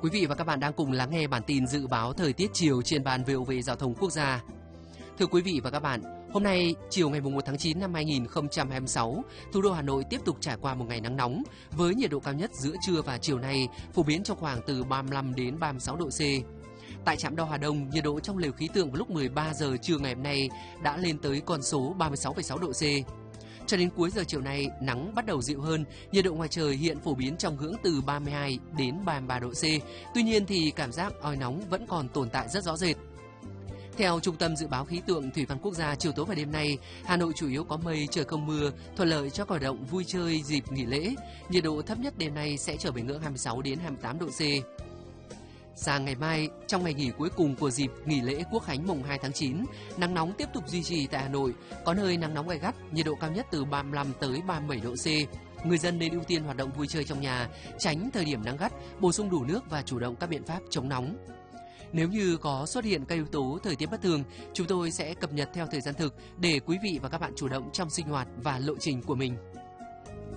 Quý vị và các bạn đang cùng lắng nghe bản tin dự báo thời tiết chiều trên ban VOV Giao thông Quốc gia. Thưa quý vị và các bạn, hôm nay chiều ngày 1 tháng 9 năm 2026, thủ đô Hà Nội tiếp tục trải qua một ngày nắng nóng với nhiệt độ cao nhất giữa trưa và chiều nay phổ biến trong khoảng từ 35 đến 36 độ C. Tại trạm đo Hà Đông, nhiệt độ trong lều khí tượng vào lúc 13 giờ trưa ngày hôm nay đã lên tới con số 36,6 độ C. Cho đến cuối giờ chiều nay, nắng bắt đầu dịu hơn, nhiệt độ ngoài trời hiện phổ biến trong ngưỡng từ 32 đến 33 độ C. Tuy nhiên thì cảm giác oi nóng vẫn còn tồn tại rất rõ rệt. Theo Trung tâm Dự báo Khí tượng Thủy văn Quốc gia, chiều tối và đêm nay, Hà Nội chủ yếu có mây, trời không mưa, thuận lợi cho hoạt động vui chơi dịp nghỉ lễ. Nhiệt độ thấp nhất đêm nay sẽ trở về ngưỡng 26 đến 28 độ C. Sang ngày mai, trong ngày nghỉ cuối cùng của dịp nghỉ lễ Quốc khánh mùng 2 tháng 9, nắng nóng tiếp tục duy trì tại Hà Nội, có nơi nắng nóng gay gắt, nhiệt độ cao nhất từ 35 tới 37 độ C. Người dân nên ưu tiên hoạt động vui chơi trong nhà, tránh thời điểm nắng gắt, bổ sung đủ nước và chủ động các biện pháp chống nóng. Nếu như có xuất hiện các yếu tố thời tiết bất thường, chúng tôi sẽ cập nhật theo thời gian thực để quý vị và các bạn chủ động trong sinh hoạt và lộ trình của mình.